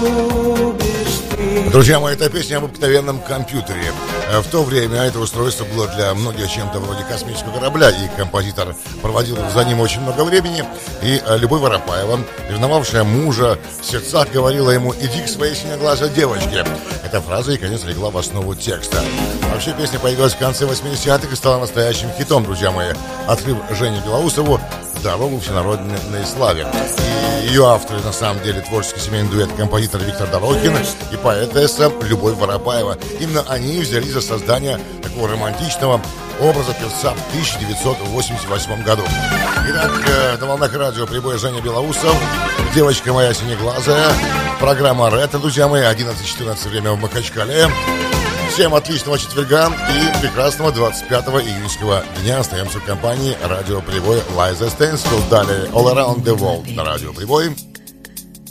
Друзья мои, эта песня об обыкновенном компьютере. В то время это устройство было для многих чем-то вроде космического корабля, и композитор проводил за ним очень много времени. И Любовь Воропаева, ревновавшая мужа, в сердцах говорила ему: «Иди к своей синеглазой девочке». Эта фраза и, конечно, легла в основу текста. Вообще, песня появилась в конце 80-х и стала настоящим хитом, друзья мои, открыв Жене Белоусову дорогу всенародной славе. И ее авторы, на самом деле, творческий семейный дуэт композитор Виктор Дорохин и поэтесса Любовь Воропаева. Именно они взялись за создание такого романтичного образа певца в 1988 году. Итак, на волнах радио «Прибой» Женя Белоусов, «Девочка моя синеглазая», программа «Ретро», друзья мои, 11:14 время в Махачкале. Всем отличного четверга и прекрасного 25 июньского дня. Остаемся в компании радио «Прибой», Liza Stansfield. Далее «All Around the World» на радио «Прибой».